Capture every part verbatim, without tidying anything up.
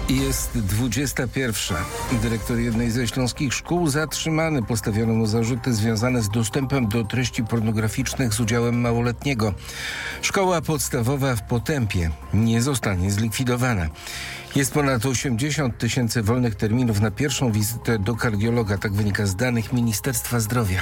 Jest dwudziesta pierwsza. Dyrektor jednej ze śląskich szkół zatrzymany. Postawiono mu zarzuty związane z dostępem do treści pornograficznych z udziałem małoletniego. Szkoła podstawowa w Potępie nie zostanie zlikwidowana. Jest ponad osiemdziesiąt tysięcy wolnych terminów na pierwszą wizytę do kardiologa. Tak wynika z danych Ministerstwa Zdrowia.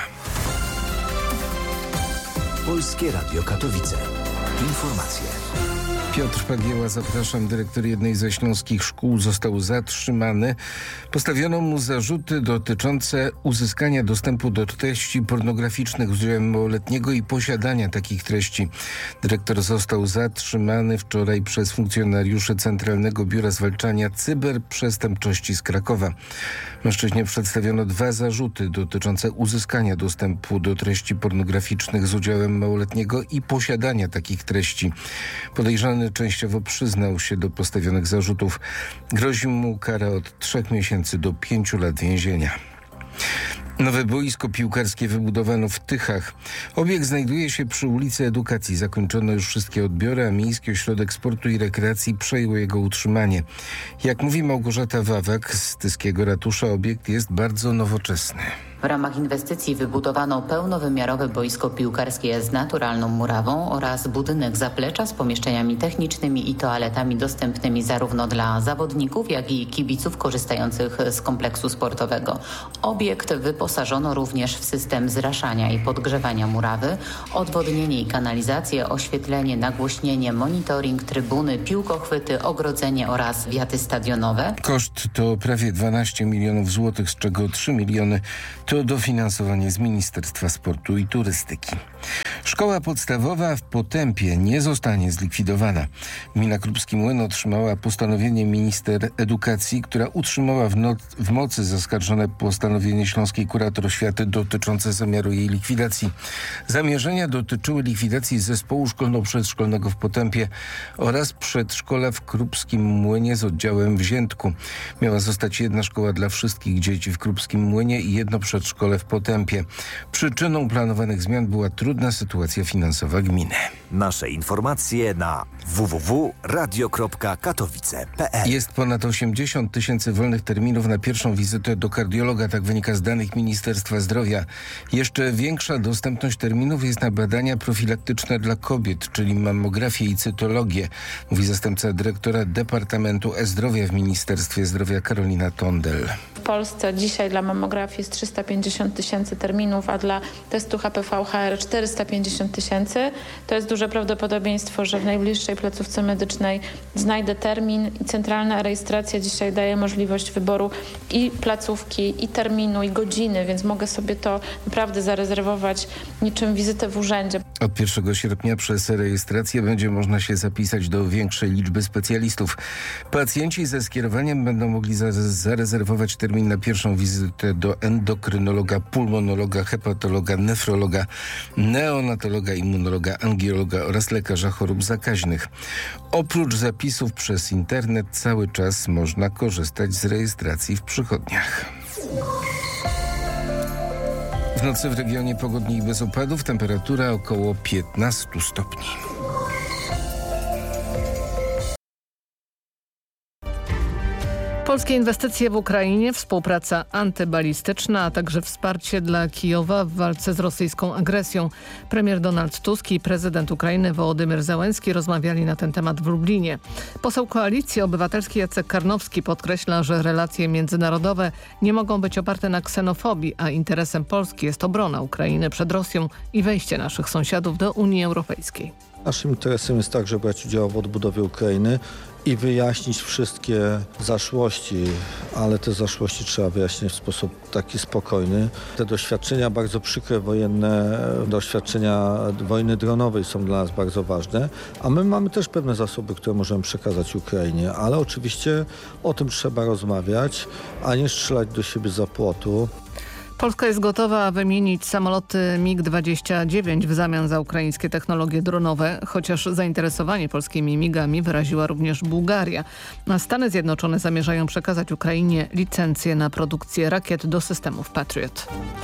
Polskie Radio Katowice. Informacje. Piotr Pagieła, zapraszam. Dyrektor jednej ze śląskich szkół został zatrzymany. Postawiono mu zarzuty dotyczące uzyskania dostępu do treści pornograficznych z udziałem małoletniego i posiadania takich treści. Dyrektor został zatrzymany wczoraj przez funkcjonariuszy Centralnego Biura Zwalczania Cyberprzestępczości z Krakowa. Mężczyźnie przedstawiono dwa zarzuty dotyczące uzyskania dostępu do treści pornograficznych z udziałem małoletniego i posiadania takich treści. Podejrzany częściowo przyznał się do postawionych zarzutów. Grozi mu kara od trzech miesięcy do pięciu lat więzienia. Nowe boisko piłkarskie wybudowano w Tychach. Obiekt znajduje się przy ulicy Edukacji. Zakończono już wszystkie odbiory, a Miejski Ośrodek Sportu i Rekreacji przejął jego utrzymanie. Jak mówi Małgorzata Wawak z tyskiego ratusza, obiekt jest bardzo nowoczesny. W ramach inwestycji wybudowano pełnowymiarowe boisko piłkarskie z naturalną murawą oraz budynek zaplecza z pomieszczeniami technicznymi i toaletami dostępnymi zarówno dla zawodników, jak i kibiców korzystających z kompleksu sportowego. Obiekt wyposażono również w system zraszania i podgrzewania murawy, odwodnienie i kanalizację, oświetlenie, nagłośnienie, monitoring, trybuny, piłkochwyty, ogrodzenie oraz wiaty stadionowe. Koszt to prawie dwanaście milionów złotych, z czego trzy miliony to dofinansowanie z Ministerstwa Sportu i Turystyki. Szkoła podstawowa w Potępie nie zostanie zlikwidowana. Gmina Krupski Młyn otrzymała postanowienie minister edukacji, która utrzymała w, no- w mocy zaskarżone postanowienie śląskiej kurator oświaty dotyczące zamiaru jej likwidacji. Zamierzenia dotyczyły likwidacji zespołu szkolno-przedszkolnego w Potępie oraz przedszkola w Krupskim Młynie z oddziałem w Ziętku. Miała zostać jedna szkoła dla wszystkich dzieci w Krupskim Młynie i jedno przedszkole w Potępie. Przyczyną planowanych zmian była trudna sytuacja finansowa gminy. Nasze informacje na w w w kropka radio kropka katowice kropka p l. Jest ponad osiemdziesiąt tysięcy wolnych terminów na pierwszą wizytę do kardiologa, tak wynika z danych Ministerstwa Zdrowia. Jeszcze większa dostępność terminów jest na badania profilaktyczne dla kobiet, czyli mammografię i cytologię, mówi zastępca dyrektora Departamentu E-Zdrowia w Ministerstwie Zdrowia Karolina Tondel. W Polsce dzisiaj dla mammografii jest trzysta pięćdziesiąt tysięcy terminów, a dla testu H P V H R czterysta pięćdziesiąt tysięcy. To jest duże prawdopodobieństwo, że w najbliższej placówce medycznej znajdę termin i centralna rejestracja dzisiaj daje możliwość wyboru i placówki, i terminu, i godziny, więc mogę sobie to naprawdę zarezerwować niczym wizytę w urzędzie. Od pierwszego sierpnia przez rejestrację będzie można się zapisać do większej liczby specjalistów. Pacjenci ze skierowaniem będą mogli za- zarezerwować termin na pierwszą wizytę do endokrynologa, pulmonologa, hepatologa, nefrologa, neonatologa, immunologa, angiologa oraz lekarza chorób zakaźnych. Oprócz zapisów przez internet cały czas można korzystać z rejestracji w przychodniach. W nocy w regionie pogodnie i bez opadów, temperatura około piętnaście stopni. Polskie inwestycje w Ukrainie, współpraca antybalistyczna, a także wsparcie dla Kijowa w walce z rosyjską agresją. Premier Donald Tusk i prezydent Ukrainy Wołodymyr Zełenski rozmawiali na ten temat w Lublinie. Poseł Koalicji Obywatelskiej Jacek Karnowski podkreśla, że relacje międzynarodowe nie mogą być oparte na ksenofobii, a interesem Polski jest obrona Ukrainy przed Rosją i wejście naszych sąsiadów do Unii Europejskiej. Naszym interesem jest także brać udział w odbudowie Ukrainy i wyjaśnić wszystkie zaszłości, ale te zaszłości trzeba wyjaśnić w sposób taki spokojny. Te doświadczenia bardzo przykre wojenne, doświadczenia wojny dronowej są dla nas bardzo ważne, a my mamy też pewne zasoby, które możemy przekazać Ukrainie, ale oczywiście o tym trzeba rozmawiać, a nie strzelać do siebie za płotu. Polska jest gotowa wymienić samoloty mig dwadzieścia dziewięć w zamian za ukraińskie technologie dronowe, chociaż zainteresowanie polskimi migami wyraziła również Bułgaria. A Stany Zjednoczone zamierzają przekazać Ukrainie licencję na produkcję rakiet do systemów Patriot.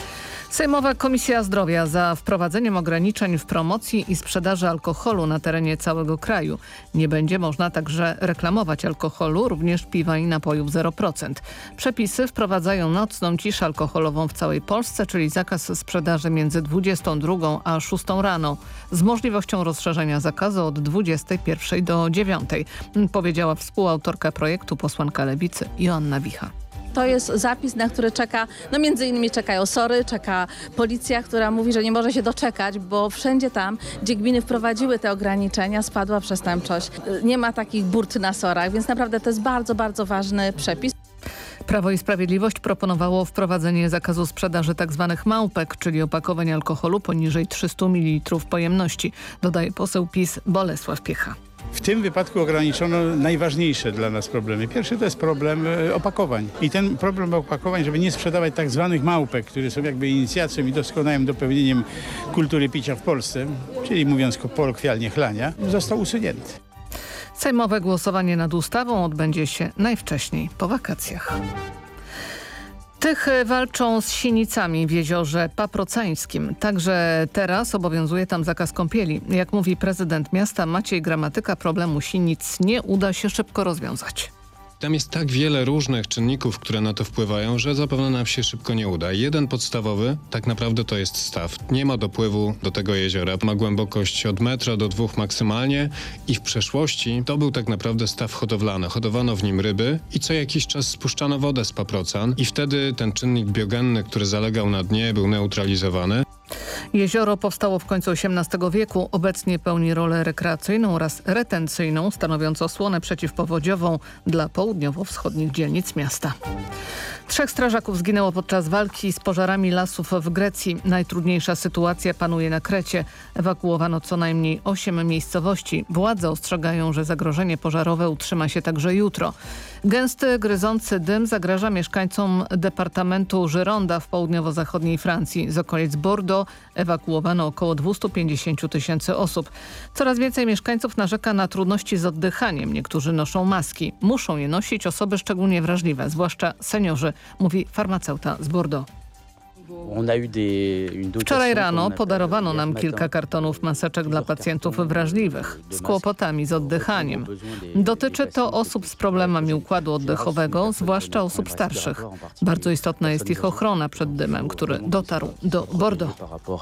Sejmowa Komisja Zdrowia za wprowadzeniem ograniczeń w promocji i sprzedaży alkoholu na terenie całego kraju. Nie będzie można także reklamować alkoholu, również piwa i napojów zero procent. Przepisy wprowadzają nocną ciszę alkoholową w całej Polsce, czyli zakaz sprzedaży między dwudziestą drugą a szóstą rano, z możliwością rozszerzenia zakazu od dwudziestej pierwszej do dziewiątej, powiedziała współautorka projektu posłanka Lewicy Joanna Wicha. To jest zapis, na który czeka, no między innymi czekają SOR-y, czeka policja, która mówi, że nie może się doczekać, bo wszędzie tam, gdzie gminy wprowadziły te ograniczenia, spadła przestępczość. Nie ma takich burt na SOR-ach, więc naprawdę to jest bardzo, bardzo ważny przepis. Prawo i Sprawiedliwość proponowało wprowadzenie zakazu sprzedaży tzw. małpek, czyli opakowań alkoholu poniżej trzystu mililitrów pojemności, dodaje poseł PiS Bolesław Piecha. W tym wypadku ograniczono najważniejsze dla nas problemy. Pierwszy to jest problem opakowań. I ten problem opakowań, żeby nie sprzedawać tak zwanych małpek, które są jakby inicjacją i doskonałym dopełnieniem kultury picia w Polsce, czyli mówiąc kolokwialnie chlania, został usunięty. Sejmowe głosowanie nad ustawą odbędzie się najwcześniej po wakacjach. Tych walczą z sinicami w jeziorze Paprocańskim. Także teraz obowiązuje tam zakaz kąpieli. Jak mówi prezydent miasta Maciej Gramatyka, problemu sinic nie uda się szybko rozwiązać. Tam jest tak wiele różnych czynników, które na to wpływają, że zapewne nam się szybko nie uda. Jeden podstawowy tak naprawdę to jest staw. Nie ma dopływu do tego jeziora. Ma głębokość od metra do dwóch maksymalnie i w przeszłości to był tak naprawdę staw hodowlany. Hodowano w nim ryby i co jakiś czas spuszczano wodę z paprocan i wtedy ten czynnik biogenny, który zalegał na dnie, był neutralizowany. Jezioro powstało w końcu osiemnastego wieku. Obecnie pełni rolę rekreacyjną oraz retencyjną, stanowiąc osłonę przeciwpowodziową dla południowo-wschodnich dzielnic miasta. Trzech strażaków zginęło podczas walki z pożarami lasów w Grecji. Najtrudniejsza sytuacja panuje na Krecie. Ewakuowano co najmniej osiem miejscowości. Władze ostrzegają, że zagrożenie pożarowe utrzyma się także jutro. Gęsty, gryzący dym zagraża mieszkańcom departamentu Gironda w południowo-zachodniej Francji. Z okolic Bordeaux ewakuowano około dwieście pięćdziesiąt tysięcy osób. Coraz więcej mieszkańców narzeka na trudności z oddychaniem. Niektórzy noszą maski. Muszą je nosić osoby szczególnie wrażliwe, zwłaszcza seniorzy, mówi farmaceuta z Bordeaux. Wczoraj rano podarowano nam kilka kartonów maseczek dla pacjentów wrażliwych z kłopotami z oddychaniem. Dotyczy to osób z problemami układu oddechowego, zwłaszcza osób starszych. Bardzo istotna jest ich ochrona przed dymem, który dotarł do Bordeaux.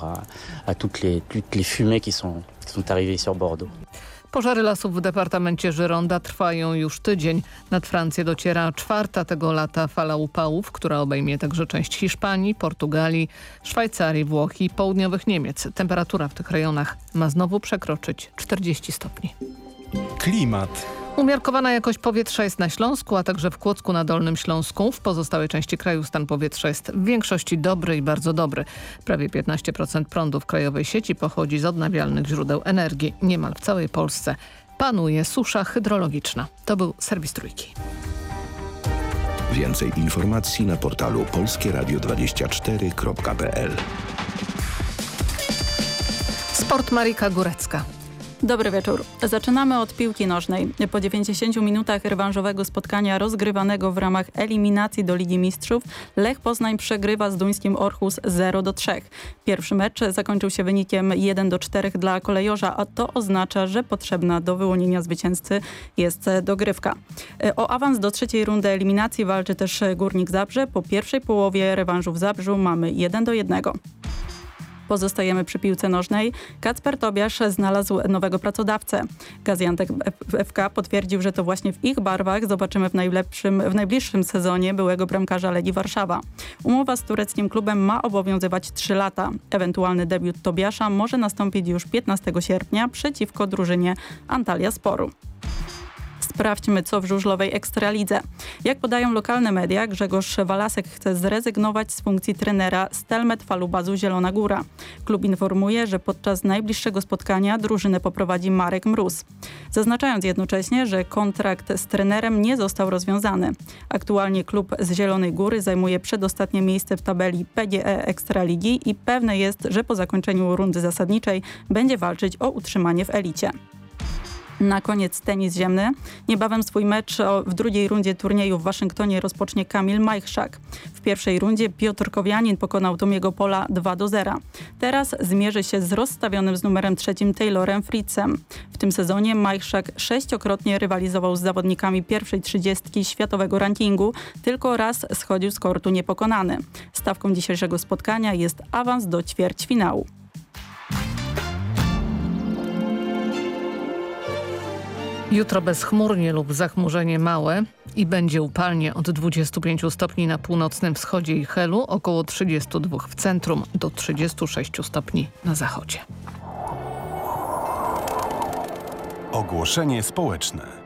Pożary lasów w departamencie Gironda trwają już tydzień. Nad Francję dociera czwarta tego lata fala upałów, która obejmie także część Hiszpanii, Portugalii, Szwajcarii, Włoch i południowych Niemiec. Temperatura w tych rejonach ma znowu przekroczyć czterdzieści stopni. Klimat. Umiarkowana jakość powietrza jest na Śląsku, a także w Kłodzku na Dolnym Śląsku. W pozostałej części kraju stan powietrza jest w większości dobry i bardzo dobry. Prawie piętnaście procent prądu w krajowej sieci pochodzi z odnawialnych źródeł energii. Niemal w całej Polsce panuje susza hydrologiczna. To był serwis Trójki. Więcej informacji na portalu polskie radio dwadzieścia cztery kropka p l. Sport Marika Górecka. Dobry wieczór. Zaczynamy od piłki nożnej. Po dziewięćdziesięciu minutach rewanżowego spotkania rozgrywanego w ramach eliminacji do Ligi Mistrzów Lech Poznań przegrywa z duńskim Orhus zero do trzech. Pierwszy mecz zakończył się wynikiem jeden do czterech dla kolejorza, a to oznacza, że potrzebna do wyłonienia zwycięzcy jest dogrywka. O awans do trzeciej rundy eliminacji walczy też Górnik Zabrze. Po pierwszej połowie rewanżu w Zabrzu mamy jeden do jednego. Pozostajemy przy piłce nożnej. Kacper Tobiasz znalazł nowego pracodawcę. Gaziantep F K potwierdził, że to właśnie w ich barwach zobaczymy w, najlepszym, w najbliższym sezonie byłego bramkarza Legii Warszawa. Umowa z tureckim klubem ma obowiązywać trzy lata. Ewentualny debiut Tobiasza może nastąpić już piętnastego sierpnia przeciwko drużynie Antalyasporu. Sprawdźmy, co w żużlowej Ekstralidze. Jak podają lokalne media, Grzegorz Walasek chce zrezygnować z funkcji trenera Stelmet Falubazu Zielona Góra. Klub informuje, że podczas najbliższego spotkania drużynę poprowadzi Marek Mróz. Zaznaczając jednocześnie, że kontrakt z trenerem nie został rozwiązany. Aktualnie klub z Zielonej Góry zajmuje przedostatnie miejsce w tabeli P G E Ekstraligi i pewne jest, że po zakończeniu rundy zasadniczej będzie walczyć o utrzymanie w elicie. Na koniec tenis ziemny. Niebawem swój mecz w drugiej rundzie turnieju w Waszyngtonie rozpocznie Kamil Majchrzak. W pierwszej rundzie Piotr Kowianin pokonał Tomiego Pola dwa do zera. Teraz zmierzy się z rozstawionym z numerem trzecim Taylorem Fritzem. W tym sezonie Majchrzak sześciokrotnie rywalizował z zawodnikami pierwszej trzydziestki światowego rankingu. Tylko raz schodził z kortu niepokonany. Stawką dzisiejszego spotkania jest awans do ćwierćfinału. Jutro bezchmurnie lub zachmurzenie małe i będzie upalnie od dwudziestu pięciu stopni na północnym wschodzie i Helu, około trzydziestu dwóch w centrum do trzydziestu sześciu stopni na zachodzie. Ogłoszenie społeczne.